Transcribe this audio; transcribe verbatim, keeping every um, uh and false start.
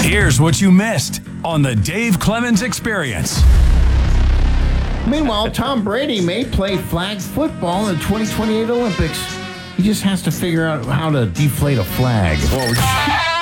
Here's what you missed on the Dave Clemens Experience. Meanwhile, Tom Brady may play flag football in the twenty twenty-eight Olympics. He just has to figure out how to deflate a flag.